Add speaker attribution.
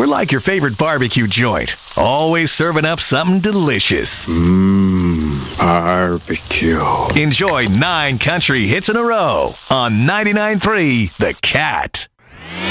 Speaker 1: like your favorite barbecue joint, always serving up something delicious.
Speaker 2: Barbecue.
Speaker 1: Enjoy 9 country hits in a row on 99.3 The Cat.